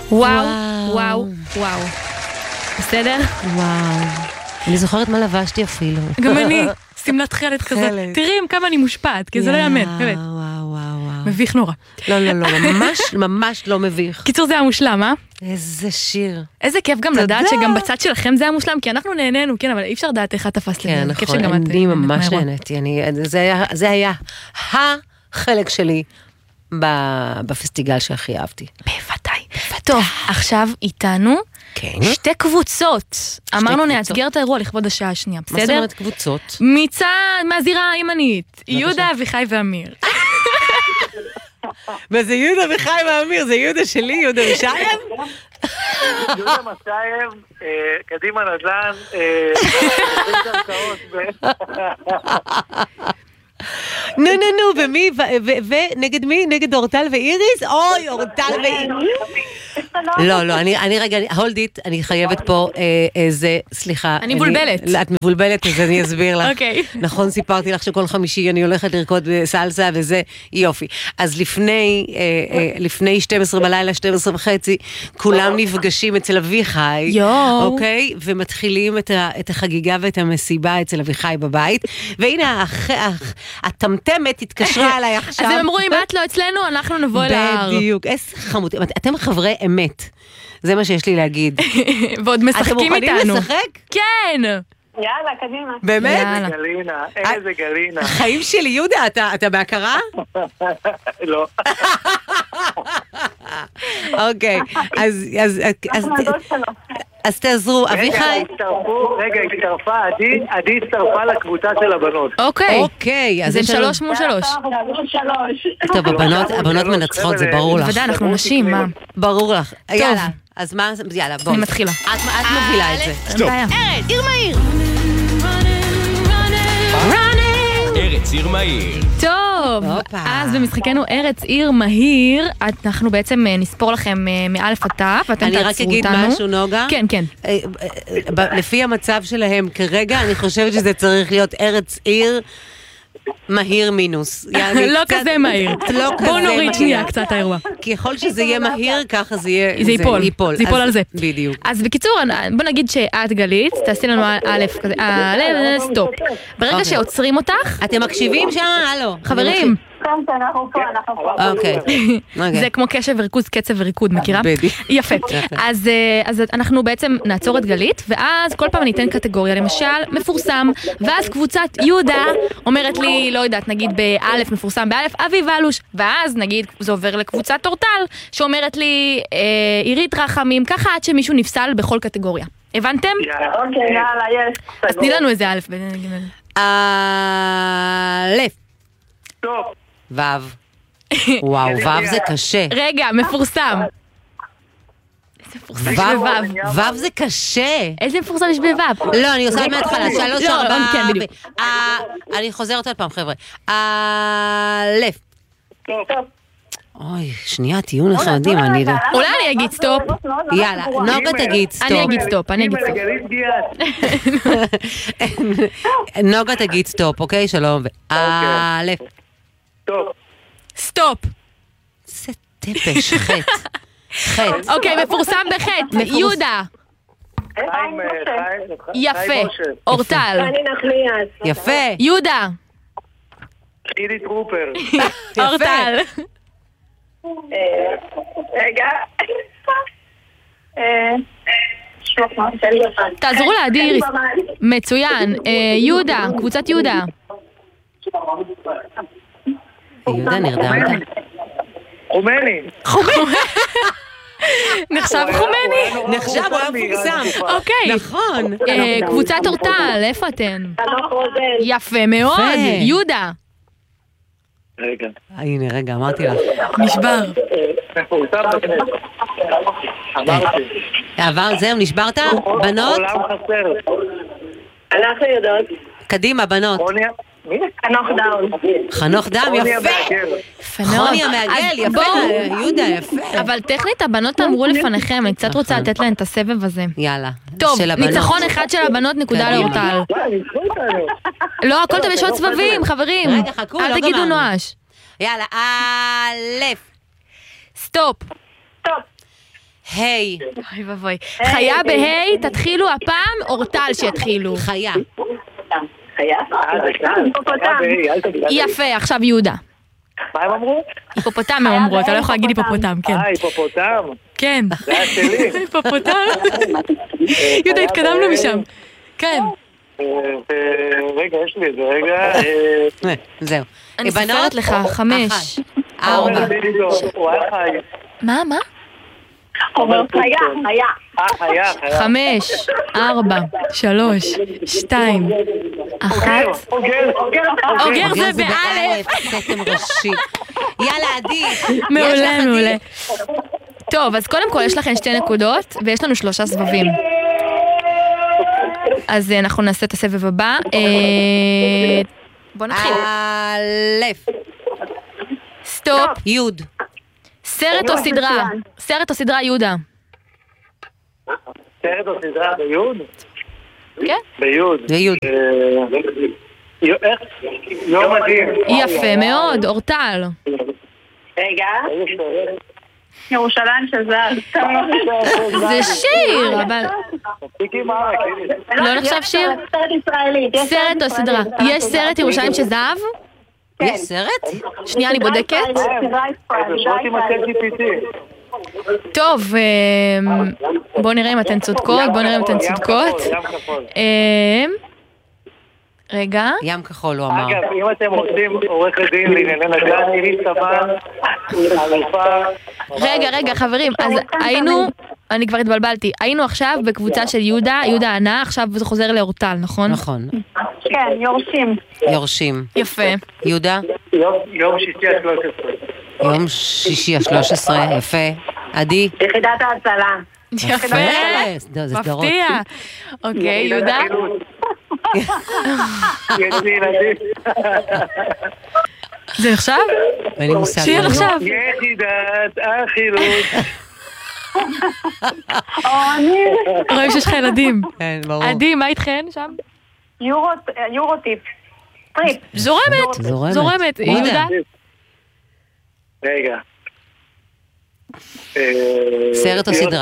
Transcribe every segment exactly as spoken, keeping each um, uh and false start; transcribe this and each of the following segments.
וואו, וואו, וואו. בסדר? וואו. אני זוכרת מה לבשתי אפילו. גם אני, סמלת חלת כזאת. תראי כמה אני מושפעת, כי זה לא יאמן, באמת. וואו, וואו, וואו. מביך נורא. לא, לא, לא, ממש, ממש לא מביך. קיצור, זה היה מושלם, אה? איזה שיר. איזה כיף גם לדעת שגם בצד שלכם זה היה מושלם, כי אנחנו נהנינו, כן, אבל אי אפשר לדעת איך את תפסת לזה. כן, נכון, אני ממש נהניתי. זה היה החלק שלי בפסטיגל שהכי אהבתי. בוודאי. טוב, עכשיו איתנו שתי קבוצות. אמרנו נאתגר את האירוע לכבוד השעה השנייה, בסדר? מה זאת אומרת קבוצות? מצד, מהזירה הימנית. יהודה, אביחי ואמיר. וזה יהודה אביחי ואמיר, זה יהודה שלי, יהודה משייב? יהודה משייב, קדימה נדל"ן, נו, נו, נו, ומי, ונגד מי? נגד אורטל ואיריס? אוי, אורטל ואיריס. לא, לא, אני רגע, hold it, אני חייבת פה איזה, סליחה. אני מבולבלת. את מבולבלת, אז אני אסביר לך. אוקיי. נכון, סיפרתי לך שכל חמישי אני הולכת לרקוד בסלסה, וזה יופי. אז לפני, לפני שתים עשרה בלילה, שתים עשרה וחצי, כולם נפגשים אצל אביחי. יואו. אוקיי? ומתחילים את החגיגה ואת המסיבה אצל אביחי בבית. והנה, התמתמת התקשרה עליי עכשיו. אז הם אמרו, אם את לא אצלנו, אנחנו נבוא להר. בדיוק, איזה חמוד. אתם חברי אמת. זה מה שיש לי להגיד. ועוד משחקים איתנו. אתם מוכנים לשחק? כן. יאללה, קדימה. באמת? איזה גלינה, איזה גלינה. החיים שלי, יהודה, אתה בהכרה? לא. אוקיי, אז... אז תעזרו, אביחי... רגע, הצטרפה, עדי, עדי הצטרפה לקבוצה של הבנות. אוקיי. אוקיי, אז זה שלוש מול שלוש. טוב, הבנות מנצחות, זה ברור לך. בוודאי, אנחנו נשים, מה? ברור לך. יאללה, אז מה... יאללה, בואי. אני מתחילה. את מובילה את זה. סטופ. ארץ, עיר מהיר. ארץ, עיר מהיר. טוב, אז במשחקנו ארץ עיר מהיר, אנחנו בעצם נספור לכם מאלף עד תף, ואתם תעצרו אותנו. אני רק אגיד משהו, נוגה. כן, כן. לפי המצב שלהם כרגע, אני חושבת שזה צריך להיות ארץ עיר מהיר מינוס. לא כזה מהיר. בוא נוריד שנייה קצת האירוע. כי יכול שזה יהיה מהיר, ככה זה יהיה... זה ייפול. זה ייפול על זה. בדיוק. אז בקיצור, בוא נגיד שאת גלית, תעשי לנו א' כזה, א', סטופ. ברגע שעוצרים אותך... אתם מקשיבים שם? הלו. חברים. אנחנו פה, אנחנו פה. אוקיי. זה כמו קשב וריכוז, קצב וריקוד, מכירה? בדיוק. יפה. אז אנחנו בעצם נעצור את גלית, ואז כל פעם ניתן קטגוריה, למשל, מפורסם, ואז קבוצת יהודה אומרת לי, לא יודעת, נגיד באלף, מפורסם באלף, אבי ולוש, ואז נגיד זה עובר לקבוצת אורטל, שאומרת לי, עירית רחמים, ככה עד שמישהו נפסל בכל קטגוריה. הבנתם? אוקיי, יאללה, יש. אז תני לנו איזה אלף. אלף. טוב. וו. וואו, וו זה קשה. רגע, מפורסם. וו זה קשה. איזה מפורסם יש בוו? לא, אני עושה מההתחלה, שלוש, ארבע. כן, בדיוק. אני חוזרת עוד פעם, חבר'ה. אלף. טוב. אוי, שנייה, תהיו נחמדים, אני... אולי אני אגיד סטופ. יאללה, נוגה תגיד סטופ. אני אגיד סטופ, אני אגיד סטופ. נוגה תגיד סטופ, אוקיי? שלום. אלף. טוב. סטופ. זה טיפש, חטא. חטא. אוקיי, מפורסם בחטא. יהודה. יפה. אורטל. יפה. יהודה. אידי טרופר. אורטל. רגע. תעזרו לה, עדי איריס. מצוין. יהודה, קבוצת יהודה. יהודה, נרדמת. חומני. חומני. נחשב חומני? נחשב, הוא היה מפורסם. אוקיי. נכון. קבוצת אורטל, איפה אתן? יפה מאוד. יהודה. רגע. הנה, רגע, אמרתי לך. נשבר. אמרתי. עבר, זהו, נשברת? בנות? עולם חסר. אנחנו יודעות. קדימה, בנות. חנוך דאון. חנוך דם, יפה. חוני המעגל, יפה. יהודה, יפה. אבל טכנית הבנות אמרו לפניכם, אני קצת רוצה לתת להן את הסבב הזה. יאללה. טוב, ניצחון אחד של הבנות, נקודה לאורטל. לא, הכל טוב, יש עוד סבבים, חברים. רגע, חכו, לא גמרנו. אל תגידו נואש. יאללה, אלף. סטופ. טוב. היי. אוי ובוי. חיה בהיי, תתחילו הפעם, אורטל שיתחילו. חיה. חיה? אה, זה כאן. יפה, עכשיו יהודה. מה הם אמרו? היפופוטם הם אמרו, אתה לא יכול להגיד היפופוטם, כן. אה, היפופוטם. כן. זה היה שלי. היפופוטם. יהודה, התקדמנו משם. כן. רגע, יש לי את זה, רגע. זהו. אני בנות? סופרת לך, חמש, ארבע. הוא היה חי. מה, מה? אומר חיה, חיה. אה, חיה, חיה. חמש, ארבע, שלוש, שתיים, אחת. אוגר, אוגר. אוגר זה באלף. סתם ראשי. יאללה, עדי. מעולה, מעולה. טוב, אז קודם כל יש לכם שתי נקודות, ויש לנו שלושה סבבים. אז אנחנו נעשה את הסבב הבא. בוא נתחיל. א', סטופ. יוד. סרט או סדרה? סרט או סדרה, יהודה? סרט או סדרה ביוד? כן? ביוד. ביוד. איך? יום מדהים. יפה מאוד, אורטל. רגע. ירושלים שזר. זה שיר, אבל... לא נחשב שיר? סרט ישראלי. סרט או סדרה? יש סרט ירושלים שזהב? יש סרט? שנייה, אני בודקת. טוב, בואו נראה אם אתן צודקות, בואו נראה אם אתן צודקות. רגע. ים כחול, הוא אמר. אגב, אם אתם רוצים עורך לדין לענייני נגן, אירי סבן, אלופה... רגע, רגע, חברים, אז היינו, אני כבר התבלבלתי, היינו עכשיו בקבוצה של יהודה, יהודה ענה, עכשיו זה חוזר לאורטל, נכון? נכון. כן, יורשים. יורשים. יפה. יהודה? יום שישי ה-שלוש עשרה. יום שישי ה-שלוש עשרה, יפה. עדי? יחידת ההצלה. יפה, מפתיע. אוקיי, יהודה? יש לי ילדים. זה עכשיו? אין לי מושג. שיר עכשיו. יחידת החילוץ. רואים שיש לך ילדים. כן, ברור. עדי, מה איתכן שם? יורוטיפ. טריפ. זורמת, זורמת. זורמת. יהודה? רגע. סרט או סדרה?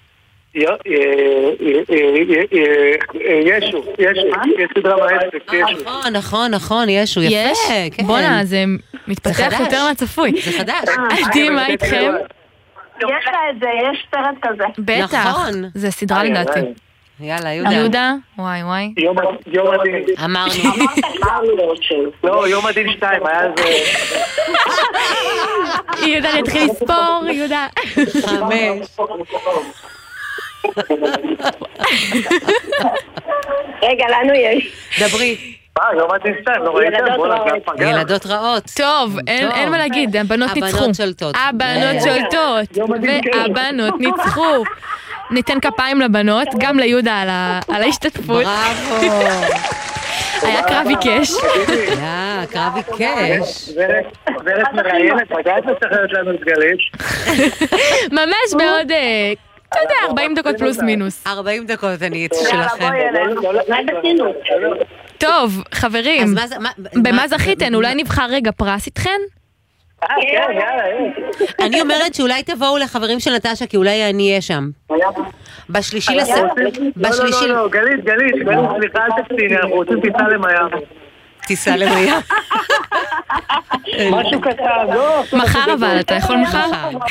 ישו, ישו, יש סדרה בעסק, ישו. נכון, נכון, נכון, ישו, יפה. יש? כן. בואנה, זה מתפתח יותר מהצפוי. זה חדש. עדי, מה איתכם? יש לה את זה, יש סרט כזה. בטח. נכון. זה סדרה לדעתי. יאללה, יהודה. יהודה? וואי וואי. יום הדין. אמרנו. לא, יום הדין שתיים, היה זה... יהודה נתחיל לספור, יהודה. חמש. רגע, לנו יש. דברי. אה, יום הדין שתיים, לא ראיתם? בוא נגע. ילדות רעות. טוב, אין מה להגיד, הבנות ניצחו. הבנות שולטות. הבנות שולטות. והבנות ניצחו. ניתן כפיים לבנות, גם ליהודה על ההשתתפות. בראבו. היה קרב עיקש. היה, קרב עיקש. ורת מראיינת, מתי את משחררת לנו את גליש? ממש בעוד, אתה יודע, ארבעים דקות פלוס מינוס. ארבעים דקות אני אצלכם. טוב, חברים, אז מה זה- מה- במה מה- זכיתן? אולי נבחר רגע פרס איתכן? אה, כן, יאללה. אני אומרת שאולי תבואו לחברים של נטשה, כי אולי אני אהיה שם. בשלישי לס... לא, בשלישי... לא, לא, גלית, גלית, גלית, סליחה, אל תקטיני, אנחנו רוצים טיסה למיאמי. טיסה למיאמי. משהו קטן, לא? מחר אבל, אתה יכול מחר?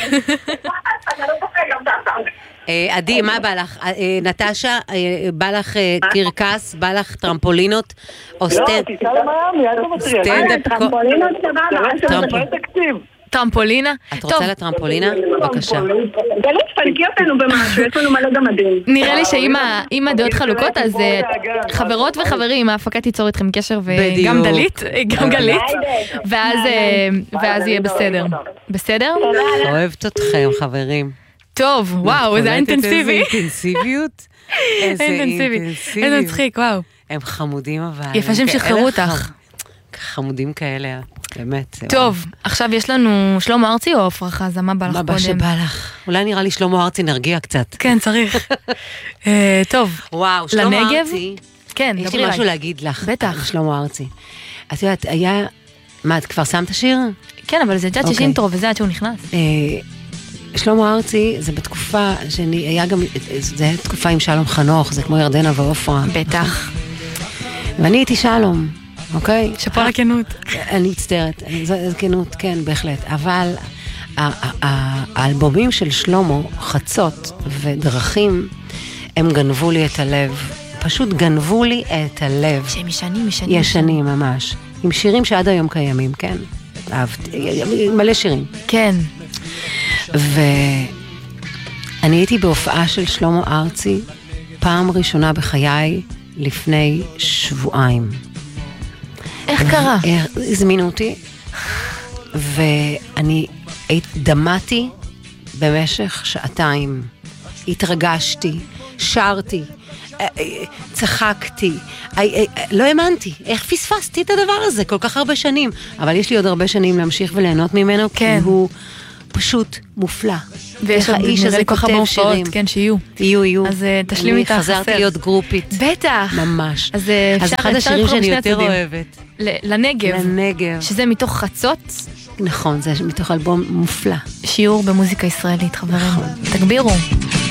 אה, עדי, מה בא לך? אה, נטשה, אה, בא לך אה, קרקס, בא לך טרמפולינות, או לא, סטנד... טיסה למיאמי, אל תוותרי. סטנדאפ... טרמפולינות סבבה. מה תקציב? טרמפולינה? את טוב, רוצה לטרמפולינה? בבקשה. גלית, פנקי אותנו במשהו, יש לנו מלא גמדים. נראה לי שאם ה- אם הדעות חלוקות, אז אה, חברות וחברים, ההפקה תיצור איתכם קשר, וגם בדיוק. דלית, גם גלית, ואז אה, ואז יהיה בסדר. בסדר? אוהבת אתכם, חברים. טוב, וואו, זה היה אינטנסיבי. איזה אינטנסיביות. איזה אינטנסיבי. אינטנסיביות. איזה מצחיק, וואו. הם חמודים אבל. יפה שהם הם שחררו כאלה אותך. חמ- חמודים כאלה, באמת. טוב, עכשיו יש לנו שלמה ארצי או עפרה חזה, מה בא לך מה קודם? בא שבא לך? אולי נראה לי שלמה ארצי נרגיע קצת. כן, צריך. אה, טוב, וואו, שלמה לנגב? ארצי. כן, יש דברי לי אליי. משהו להגיד לך. בטח. על שלמה ארצי. את יודעת, היה... מה, את כבר שמת שיר? כן, אבל זה את יודעת שיש אוקיי. אינטרו וזה עד שהוא נכנס. אה, שלמה ארצי, זה בתקופה שאני, היה גם, זה היה תקופה עם שלום חנוך, זה כמו ירדנה ואופרה. בטח. ואני הייתי שלום, אוקיי? שפה לכנות. אני מצטערת, זה כנות, כן, בהחלט. אבל האלבומים של שלמה, חצות ודרכים, הם גנבו לי את הלב. פשוט גנבו לי את הלב. שהם ישנים, ישנים. ישנים ממש. עם שירים שעד היום קיימים, כן? אהבתי, מלא שירים. כן. ואני הייתי בהופעה של שלמה ארצי, פעם ראשונה בחיי, לפני שבועיים. איך קרה? הזמינו אותי, ואני דמעתי במשך שעתיים. התרגשתי, שרתי, צחקתי, לא האמנתי, איך פספסתי את הדבר הזה כל כך הרבה שנים, אבל יש לי עוד הרבה שנים להמשיך וליהנות ממנו, כי הוא פשוט מופלא. ויש האיש הזה כותב שירים. כן, שיהיו. יהיו, יהיו. אז תשלים איתה חסר. אני חזרתי להיות גרופית. בטח. ממש. אז אחד השירים שאני יותר אוהבת. לנגב. לנגב. שזה מתוך חצות. נכון, זה מתוך אלבום מופלא. שיעור במוזיקה ישראלית, חברים. תגבירו.